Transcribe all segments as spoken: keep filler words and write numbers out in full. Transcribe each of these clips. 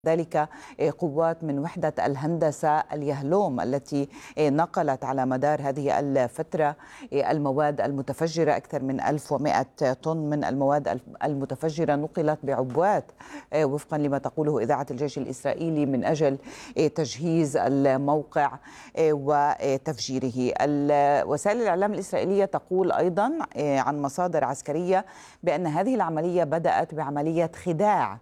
ذلك قوات من وحدة الهندسة اليهلوم التي نقلت على مدار هذه الفترة المواد المتفجرة. أكثر من ألف ومئة طن من المواد المتفجرة نقلت بعبوات وفقا لما تقوله إذاعة الجيش الإسرائيلي من أجل تجهيز الموقع وتفجيره. وسائل الإعلام الإسرائيلية تقول أيضا عن مصادر عسكرية بأن هذه العملية بدأت بعملية خداع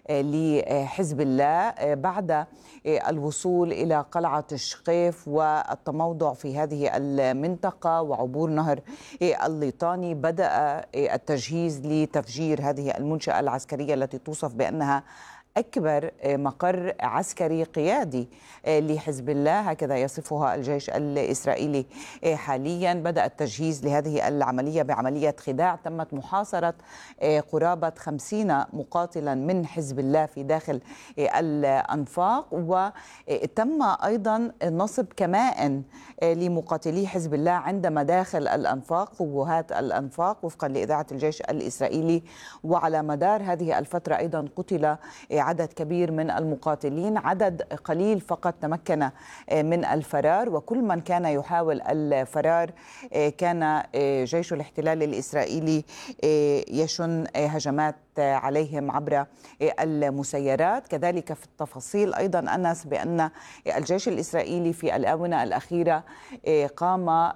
لحزب الله بعد الوصول إلى قلعة الشقيف والتموضع في هذه المنطقة وعبور نهر الليطاني. بدأ التجهيز لتفجير هذه المنشأة العسكرية التي توصف بأنها أكبر مقر عسكري قيادي لحزب الله، هكذا يصفها الجيش الإسرائيلي حاليا. بدأ التجهيز لهذه العملية بعملية خداع. تمت محاصرة قرابة خمسين مقاتلا من حزب الله في داخل الأنفاق، وتم أيضا نصب كمائن لمقاتلي حزب الله عند مداخل الأنفاق، فوهات الأنفاق وفقا لإذاعة الجيش الإسرائيلي. وعلى مدار هذه الفترة أيضا قتل عدد كبير من المقاتلين، عدد قليل فقط تمكن من الفرار، وكل من كان يحاول الفرار كان جيش الاحتلال الإسرائيلي يشن هجمات عليهم عبر المسيرات. كذلك في التفاصيل أيضا أنس بأن الجيش الإسرائيلي في الآونة الأخيرة قام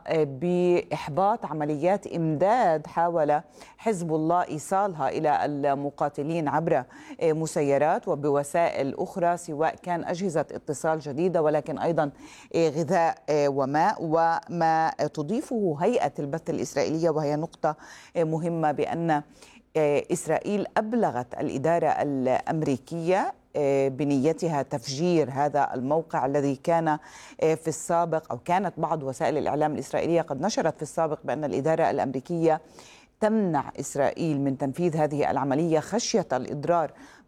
بإحباط عمليات إمداد حاول حزب الله إيصالها إلى المقاتلين عبر مسيرات وبوسائل أخرى، سواء كان أجهزة اتصال جديدة ولكن أيضا غذاء وماء. وما تضيفه هيئة البث الإسرائيلية وهي نقطة مهمة بأن إسرائيل أبلغت الإدارة الأمريكية بنيتها تفجير هذا الموقع الذي كان في السابق، أو كانت بعض وسائل الإعلام الإسرائيلية قد نشرت في السابق بأن الإدارة الأمريكية تمنع إسرائيل من تنفيذ هذه العملية خشية الإضرار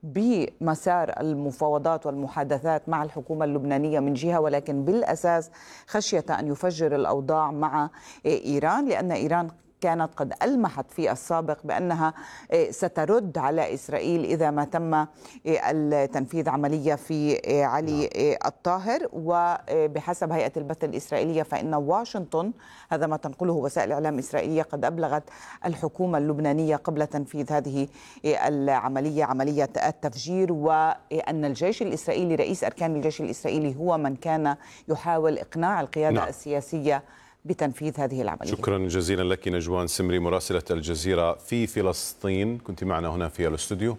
بمسار المفاوضات والمحادثات مع الحكومة اللبنانية من جهة، ولكن بالأساس خشية أن يفجر الأوضاع مع إيران، لأن إيران كانت قد ألمحت في السابق بأنها سترد على إسرائيل إذا ما تم التنفيذ عملية في علي الطاهر. وبحسب هيئة البث الإسرائيلية فإن واشنطن، هذا ما تنقله وسائل الإعلام الإسرائيلية، قد أبلغت الحكومة اللبنانية قبل تنفيذ هذه العملية عملية التفجير، وأن الجيش الإسرائيلي رئيس أركان الجيش الإسرائيلي هو من كان يحاول إقناع القيادة نعم. السياسية بتنفيذ هذه العملية. شكرا جزيلا لك نجوان سمري مراسلة الجزيرة في فلسطين، كنت معنا هنا في الاستوديو.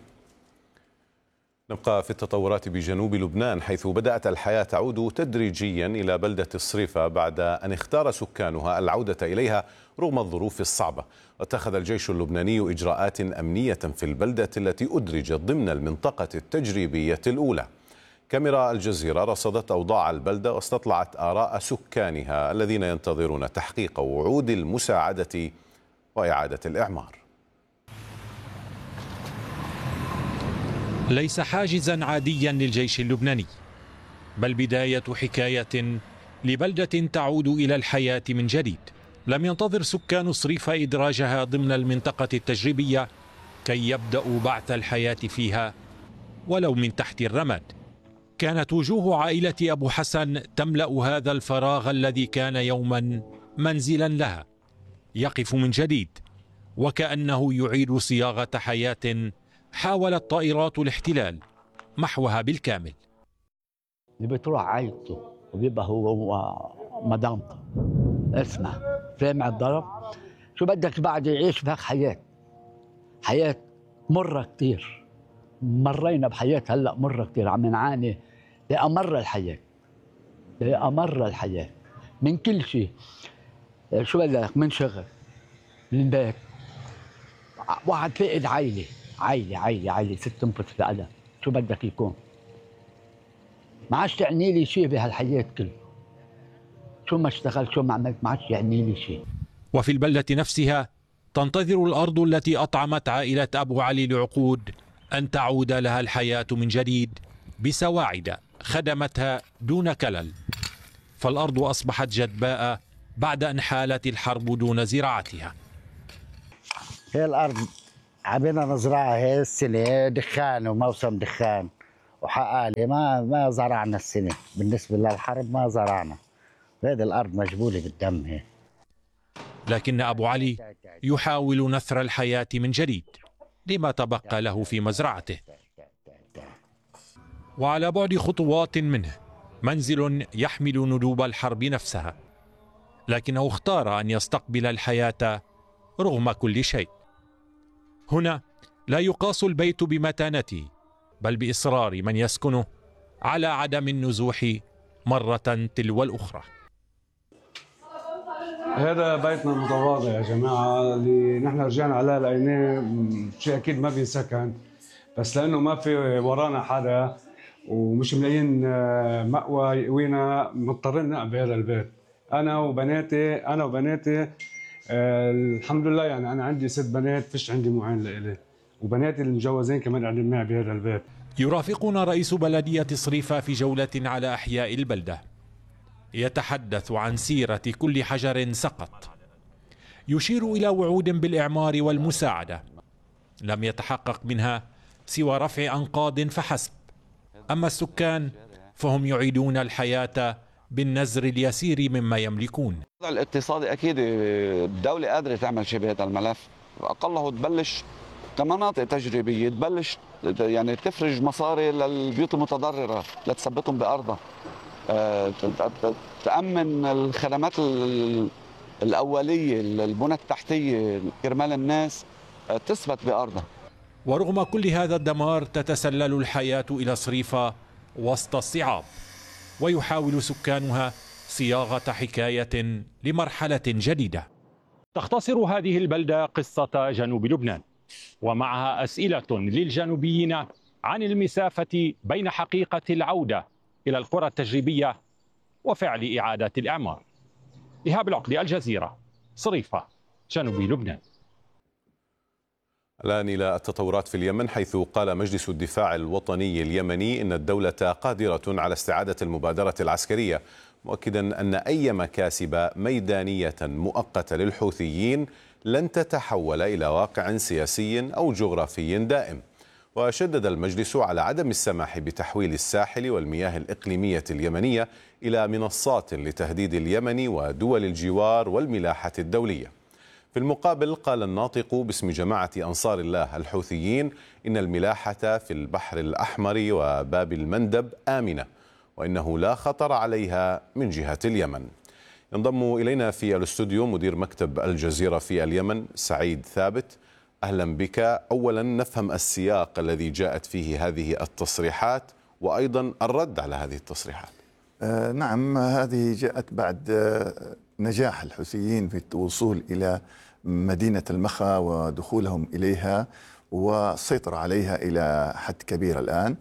نبقى في التطورات بجنوب لبنان، حيث بدأت الحياة تعود تدريجيا إلى بلدة الصريفة بعد أن اختار سكانها العودة إليها رغم الظروف الصعبة. واتخذ الجيش اللبناني إجراءات أمنية في البلدة التي أدرجت ضمن المنطقة التجريبية الأولى. كاميرا الجزيرة رصدت أوضاع البلدة واستطلعت آراء سكانها الذين ينتظرون تحقيق وعود المساعدة وإعادة الإعمار. ليس حاجزا عاديا للجيش اللبناني، بل بداية حكاية لبلدة تعود إلى الحياة من جديد. لم ينتظر سكان صريفة إدراجها ضمن المنطقة التجريبية كي يبدأوا بعث الحياة فيها ولو من تحت الرماد. كانت وجوه عائلة أبو حسن تملأ هذا الفراغ الذي كان يوما منزلا لها. يقف من جديد وكأنه يعيد صياغة حياة حاولت طائرات الاحتلال محوها بالكامل. اللي بتروح عائلته وبيبقى هو ومدامته، اسمع سامع الضرب، شو بدك بعد يعيش بهاك حياة حياة مرة كتير. مرينا بحياة هلأ مرة كتير، عم نعاني لأمر الحياة لأمر الحياة من كل شيء. شو بدك من شغل من بيت، واحد فقد عائلة عائلة عائلة عائلة ست تنفس الألم، شو بدك يكون؟ ما عادش تعني لي شيء بهالحياة كله، شو ما اشتغلت شو ما عملت ما عادش يعني لي شيء. وفي البلدة نفسها تنتظر الأرض التي أطعمت عائلة أبو علي لعقود أن تعود لها الحياة من جديد بسواعد خدمتها دون كلل. فالأرض أصبحت جدباء بعد أن حالت الحرب دون زراعتها. هي الأرض عبينا نزرعها هي السنة دخان وموسم دخان، وحقالي ما ما زرعنا السنة، بالنسبة للحرب ما زرعنا، هذه الأرض مجبولة بالدم هي. لكن أبو علي يحاول نثر الحياة من جديد لما تبقى له في مزرعته. وعلى بعد خطوات منه منزل يحمل ندوب الحرب نفسها، لكنه اختار أن يستقبل الحياة رغم كل شيء. هنا لا يقاس البيت بمتانته بل بإصرار من يسكنه على عدم النزوح مرة تلو الأخرى. هذا بيتنا المتواضع يا جماعة اللي نحن رجعنا عليه لقيناه شيء أكيد ما بينسكن، بس لأنه ما في ورانا حدا ومش ملاقيين مأوى يقوينا مضطرين نقعد بهذا البيت. أنا وبناتي أنا وبناتي آه الحمد لله، يعني أنا عندي ست بنات، فيش عندي معين لإلي، وبناتي المجوزين كمان قاعدين معي بهذا البيت. يرافقنا رئيس بلدية صريفة في جولة على أحياء البلدة، يتحدث عن سيرة كل حجر سقط، يشير إلى وعود بالإعمار والمساعدة لم يتحقق منها سوى رفع أنقاض فحسب. أما السكان فهم يعيدون الحياة بالنزر اليسير مما يملكون. الاقتصادي أكيد الدولة قادرة تعمل شيء بهذا الملف، أقله تبلش كمناطق تجريبية، تبلش يعني تفرج مصاري للبيوت المتضررة لتثبتهم بأرضها، تأمن الخدمات الأولية، البنى التحتية كرمال الناس تثبت بأرضها. ورغم كل هذا الدمار تتسلل الحياة إلى صريفة وسط الصعاب، ويحاول سكانها صياغة حكاية لمرحلة جديدة. تختصر هذه البلدة قصة جنوب لبنان، ومعها أسئلة للجنوبيين عن المسافة بين حقيقة العودة إلى القرى التجريبية وفعل إعادة الإعمار. إيهاب العقدي، الجزيرة، صريفة، جنوب لبنان. الآن إلى التطورات في اليمن، حيث قال مجلس الدفاع الوطني اليمني إن الدولة قادرة على استعادة المبادرة العسكرية، مؤكدا أن أي مكاسب ميدانية مؤقتة للحوثيين لن تتحول إلى واقع سياسي أو جغرافي دائم. وشدد المجلس على عدم السماح بتحويل الساحل والمياه الإقليمية اليمنية إلى منصات لتهديد اليمن ودول الجوار والملاحة الدولية. في المقابل قال الناطق باسم جماعة أنصار الله الحوثيين إن الملاحة في البحر الأحمر وباب المندب آمنة، وإنه لا خطر عليها من جهة اليمن. ينضم إلينا في الاستوديو مدير مكتب الجزيرة في اليمن سعيد ثابت. أهلا بك. أولا نفهم السياق الذي جاءت فيه هذه التصريحات وأيضا الرد على هذه التصريحات. آه نعم، هذه جاءت بعد آه نجاح الحوثيين في الوصول إلى مدينة المخا ودخولهم إليها والسيطرة عليها إلى حد كبير الآن،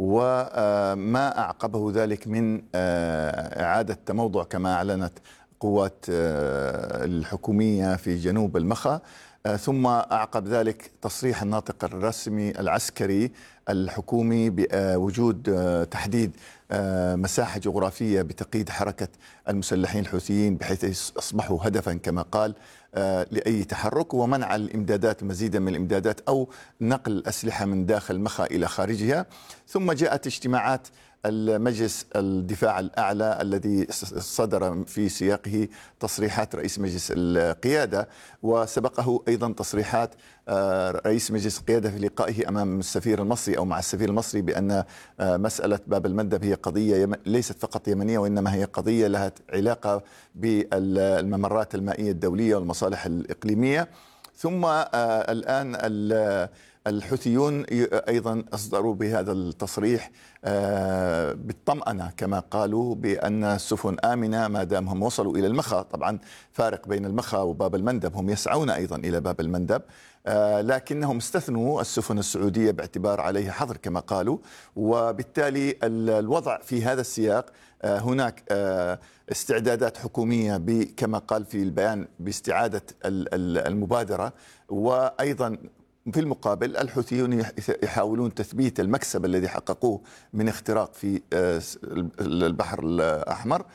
وما أعقبه ذلك من إعادة تموضع كما أعلنت قوات الحكومية في جنوب المخا، ثم أعقب ذلك تصريح الناطق الرسمي العسكري الحكومي بوجود تحديد مساحة جغرافية بتقييد حركة المسلحين الحوثيين بحيث أصبحوا هدفا كما قال لأي تحرك، ومنع الإمدادات مزيدا من الإمدادات أو نقل الأسلحة من داخل مخا إلى خارجها. ثم جاءت اجتماعات المجلس الدفاع الأعلى الذي صدر في سياقه تصريحات رئيس مجلس القيادة، وسبقه أيضا تصريحات رئيس مجلس القيادة في لقائه أمام السفير المصري أو مع السفير المصري بأن مسألة باب المندب هي قضية ليست فقط يمنية، وإنما هي قضية لها علاقة بالممرات المائية الدولية والمصالح الإقليمية. ثم الآن الحوثيون أيضا أصدروا بهذا التصريح بالطمأنة كما قالوا بأن السفن آمنة ما دام هم وصلوا إلى المخا. طبعا فارق بين المخا وباب المندب، هم يسعون أيضا إلى باب المندب، لكنهم استثنوا السفن السعودية باعتبار عليها حظر كما قالوا، وبالتالي الوضع في هذا السياق هناك استعدادات حكومية كما قال في البيان باستعادة المبادرة، وأيضا في المقابل الحوثيون يحاولون تثبيت المكسب الذي حققوه من اختراق في البحر الأحمر،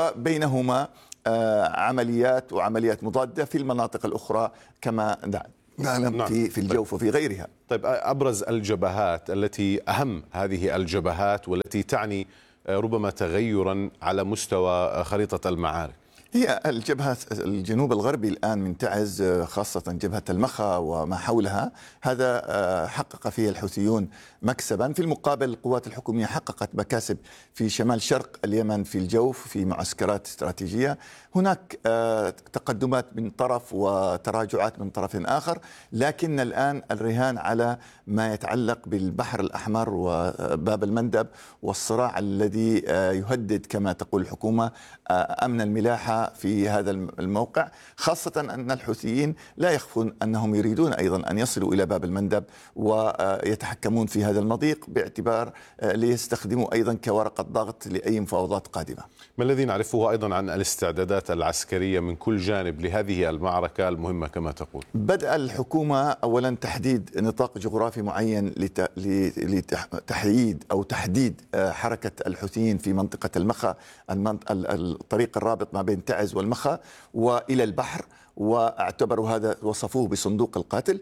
وبينهما عمليات وعمليات مضادة في المناطق الأخرى كما نعلم نعم. في في الجوف وفي غيرها. طيب أبرز الجبهات التي أهم هذه الجبهات والتي تعني ربما تغيرا على مستوى خريطة المعارك؟ هي الجبهة الجنوب الغربي الآن من تعز، خاصة جبهة المخا وما حولها، هذا حقق فيه الحوثيون مكسبا. في المقابل القوات الحكومية حققت مكاسب في شمال شرق اليمن في الجوف في معسكرات استراتيجية. هناك تقدمات من طرف وتراجعات من طرف آخر، لكن الآن الرهان على ما يتعلق بالبحر الأحمر وباب المندب والصراع الذي يهدد كما تقول الحكومة أمن الملاحة في هذا الموقع، خاصة أن الحوثيين لا يخفون أنهم يريدون أيضا أن يصلوا إلى باب المندب ويتحكمون في هذا المضيق باعتبار ليستخدموا أيضا كورقة ضغط لأي مفاوضات قادمة. ما الذي نعرفه أيضا عن الاستعدادات العسكرية من كل جانب لهذه المعركة المهمة كما تقول؟ بدأ الحكومة أولا تحديد نطاق جغرافي معين لتحييد أو تحديد حركة الحوثيين في منطقة المخا، الطريق الرابط ما بين تعز والمخا وإلى البحر، واعتبروا هذا وصفوه بصندوق القاتل.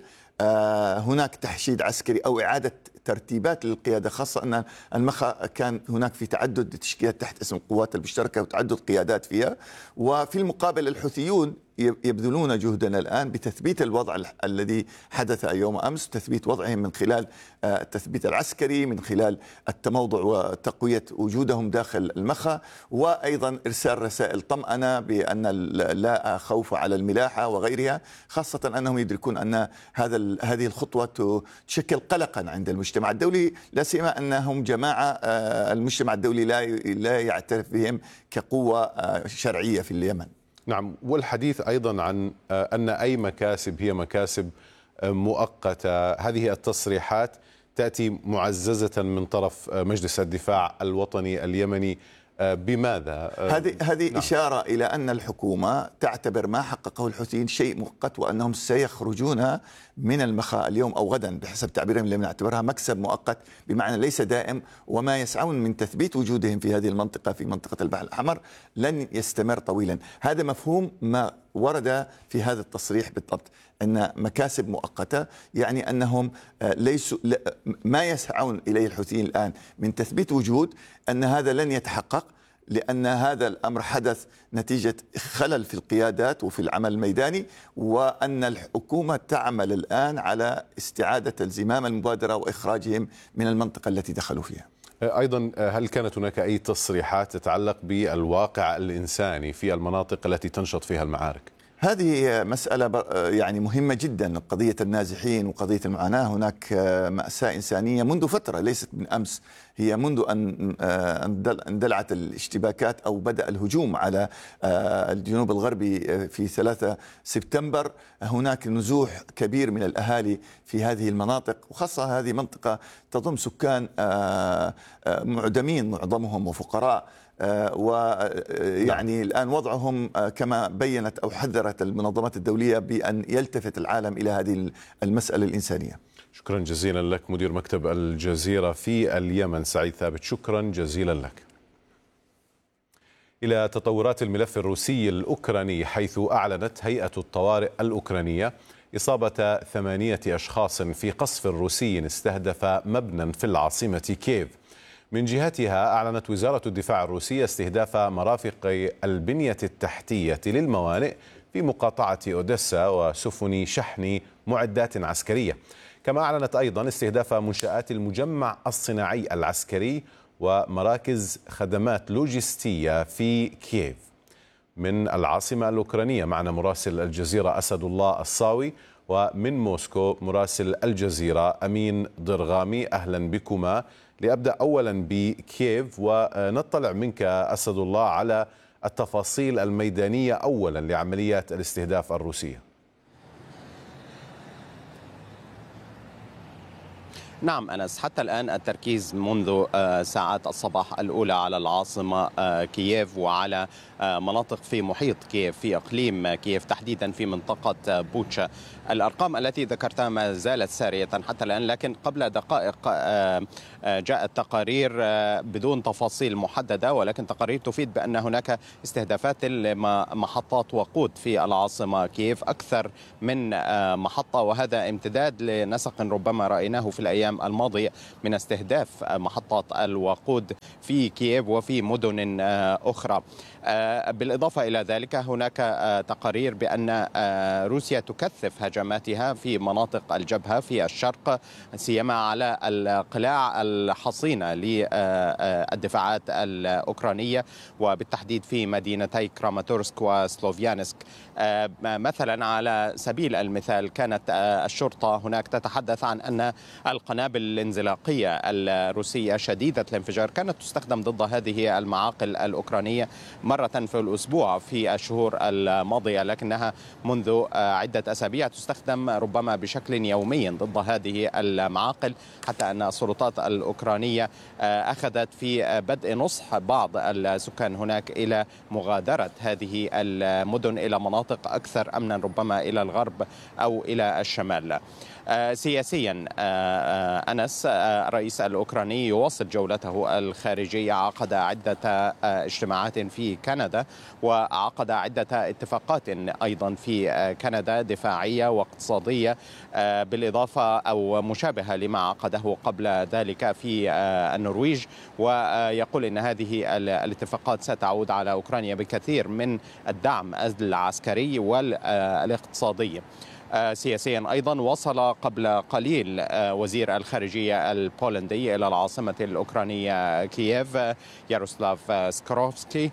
هناك تحشيد عسكري أو إعادة ترتيبات للقيادة، خاصة أن المخا كان هناك في تعدد تشكيلات تحت اسم القوات المشتركة وتعدد قيادات فيها. وفي المقابل الحوثيون يبذلون جهدنا الآن بتثبيت الوضع الذي حدث يوم أمس، تثبيت وضعهم من خلال التثبيت العسكري، من خلال التموضع وتقوية وجودهم داخل المخا، وأيضا إرسال رسائل طمأنة بأن لا خوف على الملاحة وغيرها، خاصة أنهم يدركون أن هذا هذه الخطوة تشكل قلقا عند المجتمع الدولي، لا سيما أنهم جماعة المجتمع الدولي لا لا يعترف بهم كقوة شرعية في اليمن. نعم، والحديث أيضا عن أن أي مكاسب هي مكاسب مؤقتة. هذه التصريحات تأتي معززة من طرف مجلس الدفاع الوطني اليمني. بماذا؟ هذه هذه نعم. إشارة إلى أن الحكومة تعتبر ما حققه الحوثيين شيء مؤقت، وأنهم سيخرجون من المخا اليوم أو غدا بحسب تعبيرهم اللي نعتبرها مكسب مؤقت، بمعنى ليس دائم، وما يسعون من تثبيت وجودهم في هذه المنطقة في منطقة البحر الأحمر لن يستمر طويلا. هذا مفهوم ما ورد في هذا التصريح بالضبط، أن مكاسب مؤقتة، يعني أنهم ليسوا ما يسعون إليه الحوثيين الآن من تثبيت وجود، أن هذا لن يتحقق، لأن هذا الأمر حدث نتيجة خلل في القيادات وفي العمل الميداني، وأن الحكومة تعمل الآن على استعادة الزمام المبادرة وإخراجهم من المنطقة التي دخلوا فيها. أيضا هل كانت هناك أي تصريحات تتعلق بالواقع الإنساني في المناطق التي تنشط فيها المعارك؟ هذه مسألة يعني مهمة جدا، قضية النازحين وقضية المعاناة. هناك مأساة إنسانية منذ فترة ليست من أمس، هي منذ أن اندلعت الاشتباكات أو بدأ الهجوم على الجنوب الغربي في ثلاثة سبتمبر. هناك نزوح كبير من الأهالي في هذه المناطق، وخاصة هذه منطقة تضم سكان معدمين معظمهم وفقراء، ويعني الآن وضعهم كما بينت أو حذرت المنظمات الدولية بأن يلتفت العالم إلى هذه المسألة الإنسانية. شكرا جزيلا لك مدير مكتب الجزيرة في اليمن سعيد ثابت، شكرا جزيلا لك. إلى تطورات الملف الروسي الأوكراني، حيث أعلنت هيئة الطوارئ الأوكرانية إصابة ثمانية أشخاص في قصف روسي استهدف مبنى في العاصمة كييف. من جهتها أعلنت وزارة الدفاع الروسية استهداف مرافق البنية التحتية للموانئ في مقاطعة أوديسا وسفن شحن معدات عسكرية، كما أعلنت أيضا استهداف منشآت المجمع الصناعي العسكري ومراكز خدمات لوجستية في كييف. من العاصمة الأوكرانية معنا مراسل الجزيرة أسد الله الصاوي، ومن موسكو مراسل الجزيرة أمين ضرغامي. أهلا بكما. لأبدأ أولا بكييف ونطلع منك أسد الله على التفاصيل الميدانية أولا لعمليات الاستهداف الروسية. نعم أنس، حتى الآن التركيز منذ ساعات الصباح الأولى على العاصمة كييف وعلى مناطق في محيط كييف في إقليم كييف تحديدا في منطقة بوتشا. الأرقام التي ذكرتها ما زالت سارية حتى الآن، لكن قبل دقائق جاءت تقارير بدون تفاصيل محددة، ولكن تقارير تفيد بأن هناك استهدافات لمحطات وقود في العاصمة كييف، أكثر من محطة، وهذا امتداد لنسق ربما رأيناه في الأيام الماضية من استهداف محطات الوقود في كييف وفي مدن أخرى. بالإضافة إلى ذلك هناك تقارير بأن روسيا تكثف هجماتها في مناطق الجبهة في الشرق، سيما على القلاع الحصينة للدفاعات الأوكرانية، وبالتحديد في مدينتي كراماتورسك وسلوفيانسك. مثلا على سبيل المثال كانت الشرطة هناك تتحدث عن أن القنابل الانزلاقية الروسية شديدة الانفجار كانت تستخدم ضد هذه المعاقل الأوكرانية مرة في الأسبوع في الشهور الماضية، لكنها منذ عدة أسابيع تستخدم ربما بشكل يومي ضد هذه المعاقل، حتى أن السلطات الأوكرانية أخذت في بدء نصح بعض السكان هناك إلى مغادرة هذه المدن إلى مناطق أكثر أمنا، ربما إلى الغرب أو إلى الشمال. سياسيا أنس، الرئيس الأوكراني يواصل جولته الخارجية، عقد عدة اجتماعات في كندا وعقد عدة اتفاقات أيضا في كندا دفاعية واقتصادية، بالإضافة أو مشابهة لما عقده قبل ذلك في النرويج، ويقول أن هذه الاتفاقات ستعود على أوكرانيا بكثير من الدعم العسكري والاقتصادي. سياسيا أيضا وصل قبل قليل وزير الخارجية البولندي إلى العاصمة الأوكرانية كييف ياروسلاف سكروفسكي،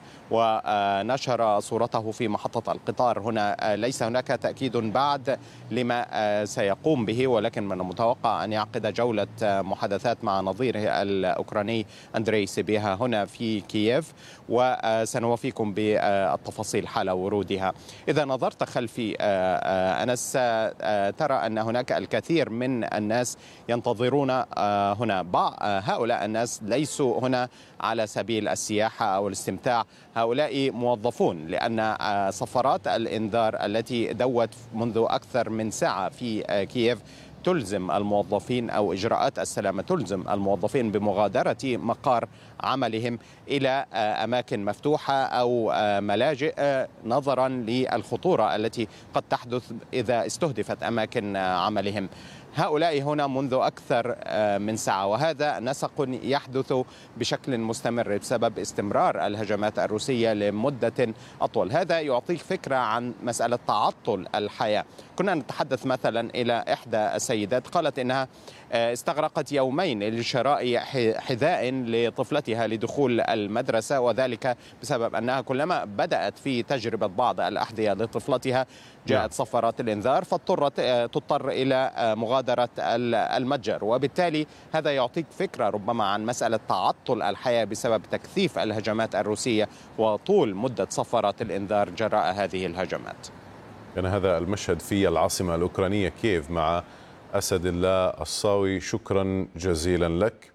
ونشر صورته في محطة القطار هنا. ليس هناك تأكيد بعد لما سيقوم به، ولكن من المتوقع أن يعقد جولة محادثات مع نظيره الأوكراني أندري سيبيها هنا في كييف، وسنوفيكم بالتفاصيل حال ورودها. إذا نظرت خلفي أنس ترى أن هناك الكثير من الناس ينتظرون هنا. بعض هؤلاء الناس ليسوا هنا على سبيل السياحة أو الاستمتاع، هؤلاء موظفون، لأن صفارات الإنذار التي دوت منذ أكثر من ساعة في كييف تلزم الموظفين أو إجراءات السلامة تلزم الموظفين بمغادرة مقار عملهم إلى أماكن مفتوحة أو ملاجئ، نظرا للخطورة التي قد تحدث إذا استهدفت أماكن عملهم. هؤلاء هنا منذ أكثر من ساعة، وهذا نسق يحدث بشكل مستمر بسبب استمرار الهجمات الروسية لمدة أطول. هذا يعطيك فكرة عن مسألة تعطل الحياة. كنا نتحدث مثلا إلى إحدى السيدات قالت إنها استغرقت يومين لشراء حذاء لطفلتها لدخول المدرسة، وذلك بسبب أنها كلما بدأت في تجربة بعض الأحذية لطفلتها جاءت صفارات الإنذار، فاضطرت تضطر إلى مغادرة المتجر. وبالتالي هذا يعطيك فكرة ربما عن مسألة تعطل الحياة بسبب تكثيف الهجمات الروسية وطول مدة صفارات الإنذار جراء هذه الهجمات. كان هذا المشهد في العاصمة الأوكرانية كييف مع أسد الله الصاوي. شكرا جزيلا لك.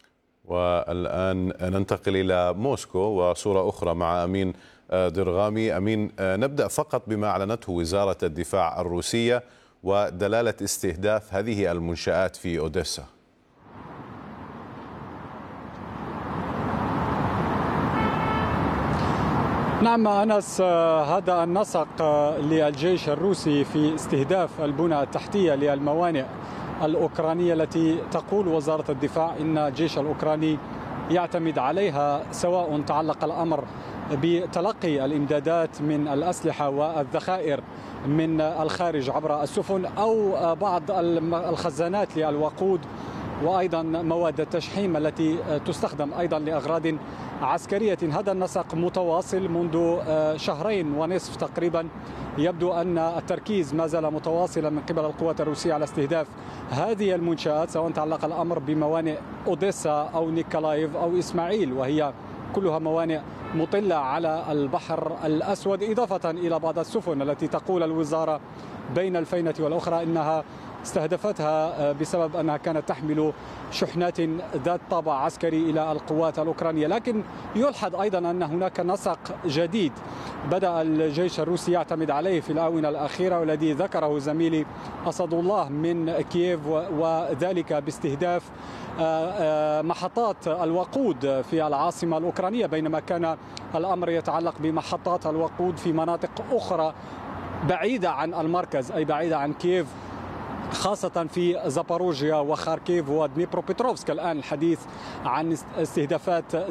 والآن ننتقل إلى موسكو وصورة أخرى مع أمين درغامي. أمين، نبدأ فقط بما أعلنته وزارة الدفاع الروسية ودلالة استهداف هذه المنشآت في أوديسا. نعم أنس، هذا النسق للجيش الروسي في استهداف البنى التحتية للموانئ الأوكرانية التي تقول وزارة الدفاع إن الجيش الأوكراني يعتمد عليها، سواء تعلق الأمر بتلقي الإمدادات من الأسلحة والذخائر من الخارج عبر السفن أو بعض الخزانات للوقود وأيضا مواد التشحيم التي تستخدم أيضا لأغراض عسكرية. هذا النسق متواصل منذ شهرين ونصف تقريبا. يبدو أن التركيز ما زال متواصلا من قبل القوات الروسية على استهداف هذه المنشآت، سواء تعلق الأمر بموانئ أوديسا أو نيكولايف أو إسماعيل، وهي كلها موانئ مطلة على البحر الأسود، إضافة إلى بعض السفن التي تقول الوزارة بين الفينة والأخرى إنها استهدفتها بسبب أنها كانت تحمل شحنات ذات طابع عسكري إلى القوات الأوكرانية. لكن يلحظ أيضا أن هناك نسق جديد بدأ الجيش الروسي يعتمد عليه في الآونة الأخيرة، والذي ذكره زميلي أسد الله من كييف، وذلك باستهداف محطات الوقود في العاصمة الأوكرانية، بينما كان الأمر يتعلق بمحطات الوقود في مناطق أخرى بعيدة عن المركز، أي بعيدة عن كييف، خاصة في زاباروجيا وخاركيف ودنيبروبيتروفسك. الآن الحديث عن استهدافات